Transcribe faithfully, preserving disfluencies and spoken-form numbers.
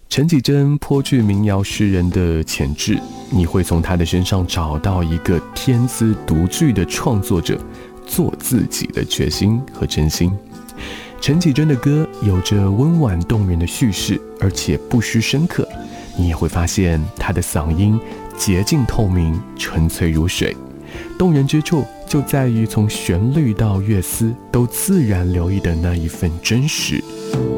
陈绮贞颇具民谣诗人的潜质，你会从她的身上找到一个天资独具的创作者做自己的决心和真心。陈绮贞的歌有着温婉动人的叙事，而且不失深刻。你也会发现她的嗓音洁净透明，纯粹如水。动人之处就在于从旋律到乐思都自然流溢的那一份真实。